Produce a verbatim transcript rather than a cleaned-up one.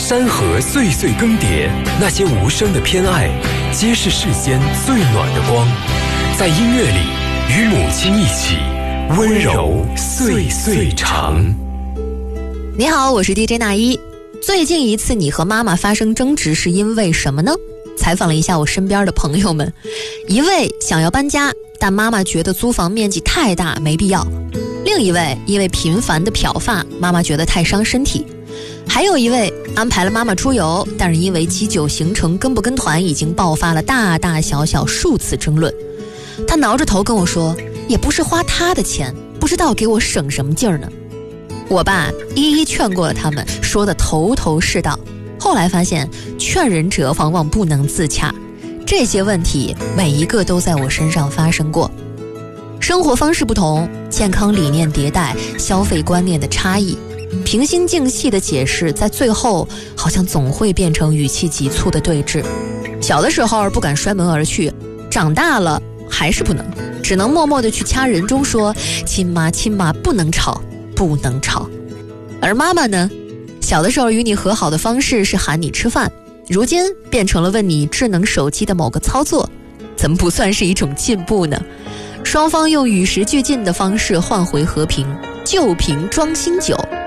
山河岁岁更迭，那些无声的偏爱，皆是世间最暖的光。在音乐里，与母亲一起温柔岁岁长。 你好，我是 D J 那一。最近一次你和妈妈发生争执是因为什么呢？采访了一下我身边的朋友们，一位想要搬家，但妈妈觉得租房面积太大没必要；另一位因为频繁的漂发，妈妈觉得太伤身体；还有一位安排了妈妈出游，但是因为机酒行程跟不跟团已经爆发了大大小小数次争论。他挠着头跟我说，也不是花他的钱，不知道给我省什么劲儿呢。我爸一一劝过了他们，说得头头是道。后来发现劝人者往往不能自洽，这些问题每一个都在我身上发生过。生活方式不同，健康理念迭代，消费观念的差异，平心静气的解释，在最后好像总会变成语气急促的对峙。小的时候不敢摔门而去，长大了还是不能，只能默默地去掐人中说，亲妈亲妈不能吵不能吵。而妈妈呢，小的时候与你和好的方式是喊你吃饭，如今变成了问你智能手机的某个操作，怎么不算是一种进步呢？双方用与时俱进的方式换回和平，旧瓶装新酒，